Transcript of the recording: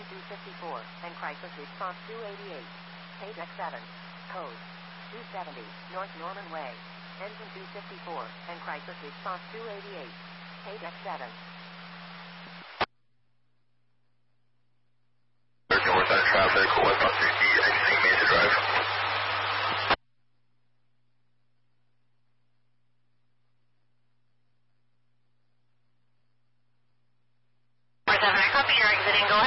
254, and crisis response 288. Page X7. Code 270, North Norman Way. Engine 254, and crisis response 288. Page X7. Northbound traffic, westbound 60, exiting Mesa Drive. I copy, you're exiting, go